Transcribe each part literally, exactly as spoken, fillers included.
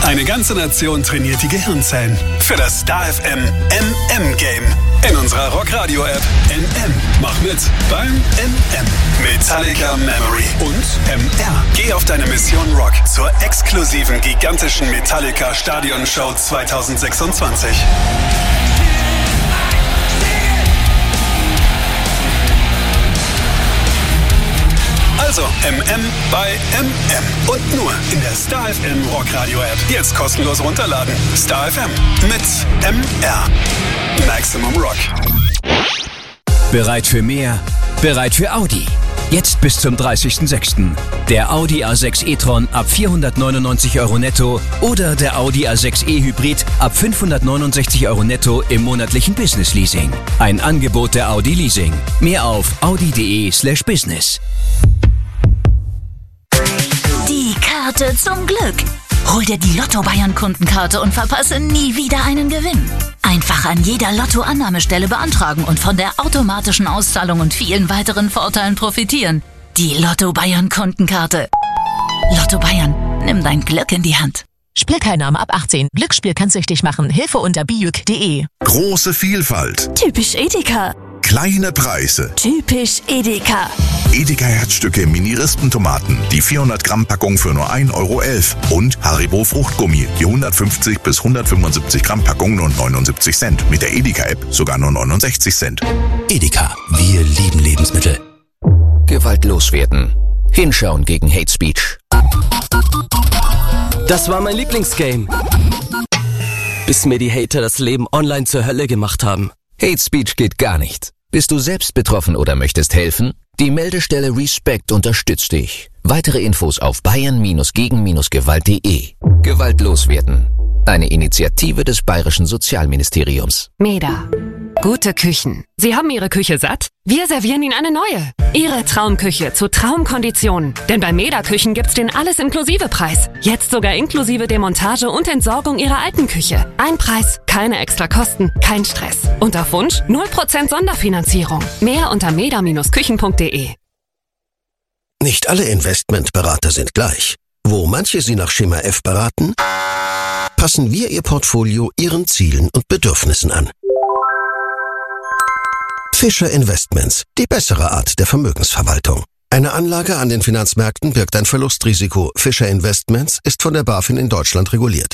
Eine ganze Nation trainiert die Gehirnzellen für das Star F M M M-Game. In unserer Rockradio-App N M. Mach mit beim N M. Metallica Memory und M R. Geh auf deine Mission Rock zur exklusiven gigantischen Metallica Stadionshow zwanzig sechsundzwanzig. Also M M bei M M. Und nur in der Star F M Rockradio App. Jetzt kostenlos runterladen. Star F M mit M R. Maximum Rock. Bereit für mehr? Bereit für Audi. Jetzt bis zum dreißigsten sechsten Der Audi A sechs e-tron ab vierhundertneunundneunzig Euro netto oder der Audi A sechs e-Hybrid ab fünfhundertneunundsechzig Euro netto im monatlichen Business Leasing. Ein Angebot der Audi Leasing. Mehr auf audi.de slash business. Die Karte zum Glück. Hol dir die Lotto Bayern Kundenkarte und verpasse nie wieder einen Gewinn. Einfach an jeder Lotto-Annahmestelle beantragen und von der automatischen Auszahlung und vielen weiteren Vorteilen profitieren. Die Lotto Bayern Kundenkarte. Lotto Bayern, nimm dein Glück in die Hand. Spielteilnahme ab achtzehn. Glücksspiel kann süchtig machen. Hilfe unter bijuk punkt de. Große Vielfalt. Typisch Edeka. Kleine Preise. Typisch Edeka. Edeka Herzstücke Mini-Rispentomaten. Die vierhundert Gramm Packung für nur ein Euro elf. Und Haribo Fruchtgummi. Die hundertfünfzig bis hundertfünfundsiebzig Gramm Packung nur neunundsiebzig Cent. Mit der Edeka-App sogar nur neunundsechzig Cent. Edeka, wir lieben Lebensmittel. Gewaltlos werden. Hinschauen gegen Hate Speech. Das war mein Lieblingsgame. Bis mir die Hater das Leben online zur Hölle gemacht haben. Hate Speech geht gar nicht. Bist du selbst betroffen oder möchtest helfen? Die Meldestelle Respect unterstützt dich. Weitere Infos auf bayern gegen gewalt punkt de. Gewaltlos werden. Eine Initiative des Bayerischen Sozialministeriums. Meda. Gute Küchen. Sie haben Ihre Küche satt? Wir servieren Ihnen eine neue. Ihre Traumküche zu Traumkonditionen. Denn bei Meda Küchen gibt's den Alles-Inklusive-Preis. Jetzt sogar inklusive Demontage und Entsorgung Ihrer alten Küche. Ein Preis, keine extra Kosten, kein Stress. Und auf Wunsch null Prozent Sonderfinanzierung. Mehr unter meda Küchen punkt de. Nicht alle Investmentberater sind gleich. Wo manche Sie nach Schema F beraten, passen wir Ihr Portfolio Ihren Zielen und Bedürfnissen an. Fischer Investments, die bessere Art der Vermögensverwaltung. Eine Anlage an den Finanzmärkten birgt ein Verlustrisiko. Fischer Investments ist von der BaFin in Deutschland reguliert.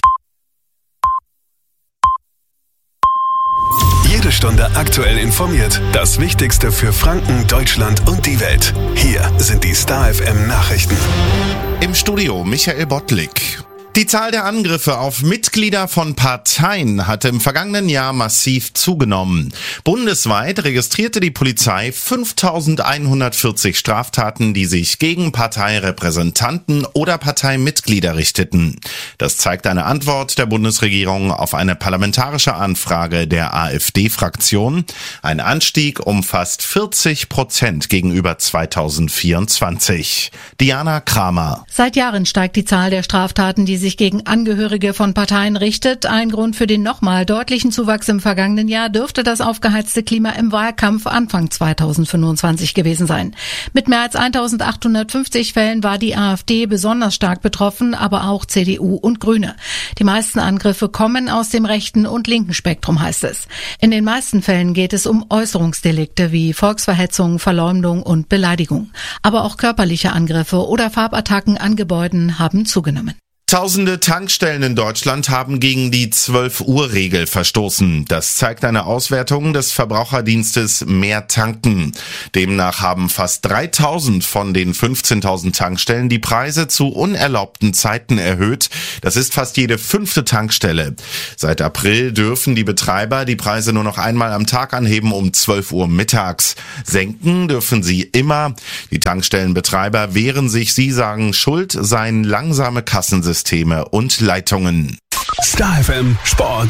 Jede Stunde aktuell informiert. Das Wichtigste für Franken, Deutschland und die Welt. Hier sind die Star F M Nachrichten. Im Studio Michael Bottlik. Die Zahl der Angriffe auf Mitglieder von Parteien hatte im vergangenen Jahr massiv zugenommen. Bundesweit registrierte die Polizei fünftausendeinhundertvierzig Straftaten, die sich gegen Parteirepräsentanten oder Parteimitglieder richteten. Das zeigt eine Antwort der Bundesregierung auf eine parlamentarische Anfrage der AfD-Fraktion. Ein Anstieg um fast vierzig Prozent gegenüber zweitausendvierundzwanzig. Diana Kramer. Seit Jahren steigt die Zahl der Straftaten, die sich gegen Angehörige von Parteien richtet. Ein Grund für den nochmal deutlichen Zuwachs im vergangenen Jahr dürfte das aufgeheizte Klima im Wahlkampf Anfang zweitausendfünfundzwanzig gewesen sein. Mit mehr als eintausendachthundertfünfzig Fällen war die AfD besonders stark betroffen, aber auch C D U und Grüne. Die meisten Angriffe kommen aus dem rechten und linken Spektrum, heißt es. In den meisten Fällen geht es um Äußerungsdelikte wie Volksverhetzung, Verleumdung und Beleidigung. Aber auch körperliche Angriffe oder Farbattacken an Gebäuden haben zugenommen. Tausende Tankstellen in Deutschland haben gegen die zwölf-Uhr-Regel verstoßen. Das zeigt eine Auswertung des Verbraucherdienstes Mehr Tanken. Demnach haben fast dreitausend von den fünfzehntausend Tankstellen die Preise zu unerlaubten Zeiten erhöht. Das ist fast jede fünfte Tankstelle. Seit April dürfen die Betreiber die Preise nur noch einmal am Tag anheben um zwölf Uhr mittags. Senken dürfen sie immer. Die Tankstellenbetreiber wehren sich, sie sagen, schuld seien langsame Kassensysteme und Leitungen. Star F M Sport.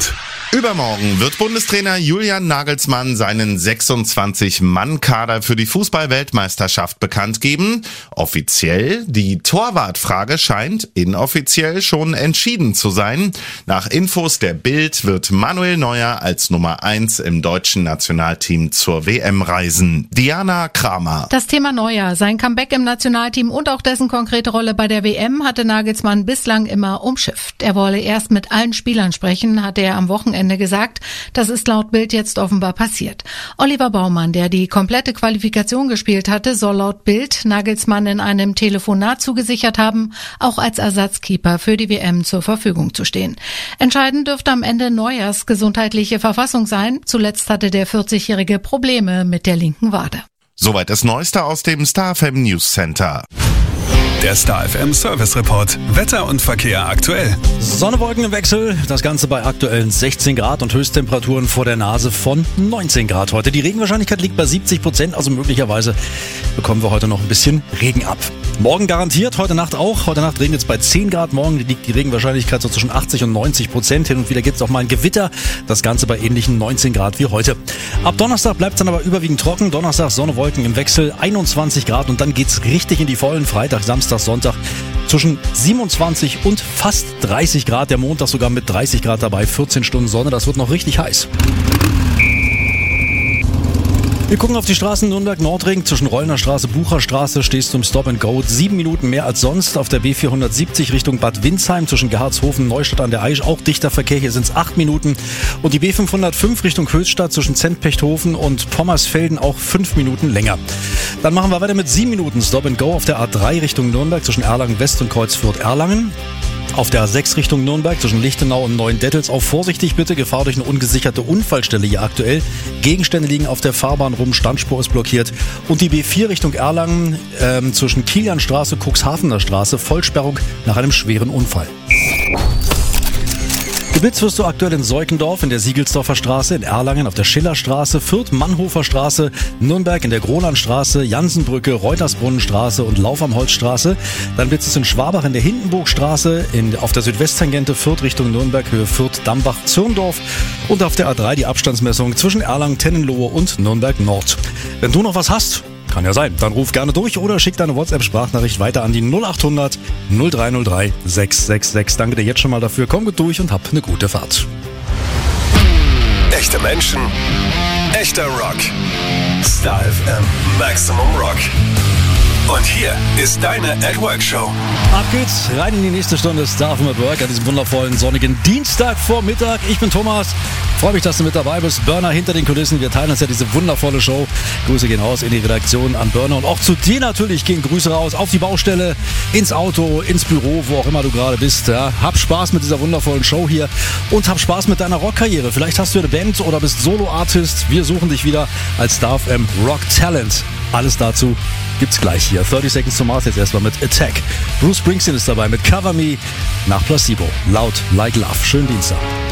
Übermorgen wird Bundestrainer Julian Nagelsmann seinen sechsundzwanzig-Mann-Kader für die Fußball-Weltmeisterschaft bekannt geben. Offiziell, die Torwartfrage scheint inoffiziell schon entschieden zu sein. Nach Infos der Bild wird Manuel Neuer als Nummer eins im deutschen Nationalteam zur W M reisen. Diana Kramer. Das Thema Neuer, sein Comeback im Nationalteam und auch dessen konkrete Rolle bei der W M hatte Nagelsmann bislang immer umschifft. Er wolle erst mit allen Spielern sprechen, hatte er am Wochenende gesagt. Das ist laut Bild jetzt offenbar passiert. Oliver Baumann, der die komplette Qualifikation gespielt hatte, soll laut Bild Nagelsmann in einem Telefonat zugesichert haben, auch als Ersatzkeeper für die W M zur Verfügung zu stehen. Entscheidend dürfte am Ende Neuers gesundheitliche Verfassung sein. Zuletzt hatte der vierzigjährige Probleme mit der linken Wade. Soweit das Neueste aus dem Star F M News Center. Der Star F M Service Report. Wetter und Verkehr aktuell. Sonne, Wolken im Wechsel. Das Ganze bei aktuellen sechzehn Grad und Höchsttemperaturen vor der Nase von neunzehn Grad heute. Die Regenwahrscheinlichkeit liegt bei siebzig Prozent, also möglicherweise bekommen wir heute noch ein bisschen Regen ab. Morgen garantiert, heute Nacht auch. Heute Nacht regnet es bei zehn Grad. Morgen liegt die Regenwahrscheinlichkeit so zwischen achtzig und neunzig Prozent. Hin und wieder gibt es auch mal ein Gewitter. Das Ganze bei ähnlichen neunzehn Grad wie heute. Ab Donnerstag bleibt es dann aber überwiegend trocken. Donnerstag Sonne, Wolken im Wechsel, einundzwanzig Grad. Und dann geht's richtig in die Vollen. Freitag, Samstag, Sonntag zwischen siebenundzwanzig und fast dreißig Grad. Der Montag sogar mit dreißig Grad dabei. vierzehn Stunden Sonne. Das wird noch richtig heiß. Wir gucken auf die Straßen Nürnberg-Nordring. Zwischen Rollner Straße, Bucherstraße stehst du im Stop and Go. Sieben Minuten mehr als sonst. Auf der B vierhundertsiebzig Richtung Bad Windsheim zwischen Gerhardshofen, Neustadt an der Aisch. Auch dichter Verkehr. Hier sind es acht Minuten. Und die B fünfhundertfünf Richtung Höchstadt zwischen Zentpechthofen und Pommersfelden auch fünf Minuten länger. Dann machen wir weiter mit sieben Minuten Stop and Go auf der A drei Richtung Nürnberg zwischen Erlangen West und Kreuzfürth-Erlangen. Auf der A sechs Richtung Nürnberg zwischen Lichtenau und Neuendettels auch vorsichtig bitte, Gefahr durch eine ungesicherte Unfallstelle hier aktuell. Gegenstände liegen auf der Fahrbahn rum, Standspur ist blockiert. Und die B vier Richtung Erlangen ähm, zwischen Kilianstraße, Cuxhavener Straße, Vollsperrung nach einem schweren Unfall. Geblitzt wirst du aktuell in Seukendorf, in der Siegelsdorfer Straße, in Erlangen auf der Schillerstraße, Fürth, Mannhofer Straße, Nürnberg in der Gronlandstraße, Jansenbrücke, Reutersbrunnenstraße und Lauf am Holzstraße. Dann blitzt es in Schwabach in der Hindenburgstraße, in, auf der Südwesttangente Fürth Richtung Nürnberg, Höhe Fürth, Dambach, Zürndorf und auf der A drei die Abstandsmessung zwischen Erlangen, Tennenlohe und Nürnberg Nord. Wenn du noch was hast, kann ja sein, dann ruf gerne durch oder schick deine WhatsApp-Sprachnachricht weiter an die null acht hundert null drei null drei sechs sechs sechs. Danke dir jetzt schon mal dafür. Komm gut durch und hab eine gute Fahrt. Echte Menschen, echter Rock. Star F M Maximum Rock. Und hier ist deine At Work Show. Ab geht's, rein in die nächste Stunde Star F M at Work an diesem wundervollen sonnigen Dienstagvormittag. Ich bin Thomas, freue mich, dass du mit dabei bist. Burner hinter den Kulissen, wir teilen uns ja diese wundervolle Show. Grüße gehen raus in die Redaktion an Burner und auch zu dir natürlich gehen Grüße raus auf die Baustelle, ins Auto, ins Büro, wo auch immer du gerade bist. Ja, hab Spaß mit dieser wundervollen Show hier und hab Spaß mit deiner Rockkarriere. Vielleicht hast du eine Band oder bist Solo-Artist. Wir suchen dich wieder als Star F M Rock Talent. Alles dazu gibt's gleich hier. thirty Seconds to Mars jetzt erstmal mit Attack. Bruce Springsteen ist dabei mit Cover Me nach Placebo. Loud Like Love. Schönen Dienstag.